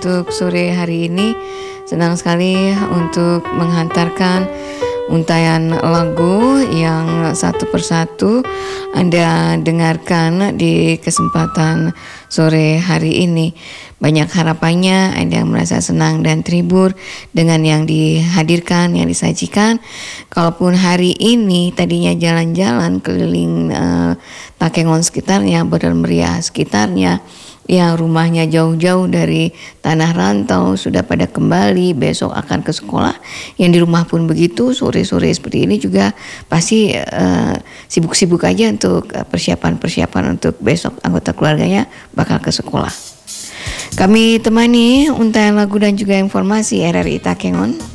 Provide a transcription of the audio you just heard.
untuk sore hari ini. Senang sekali untuk menghantarkan untayan lagu yang satu persatu Anda dengarkan di kesempatan sore hari ini. Banyak harapannya Anda merasa senang dan terhibur dengan yang dihadirkan, yang disajikan. Kalaupun hari ini tadinya jalan-jalan keliling Takengon sekitarnya, Badan Meriah sekitarnya, yang rumahnya jauh-jauh dari tanah rantau sudah pada kembali, besok akan ke sekolah. Yang di rumah pun begitu, sore-sore seperti ini juga pasti sibuk-sibuk aja untuk persiapan-persiapan untuk besok anggota keluarganya bakal ke sekolah. Kami temani untayan lagu dan juga informasi RRI Takengon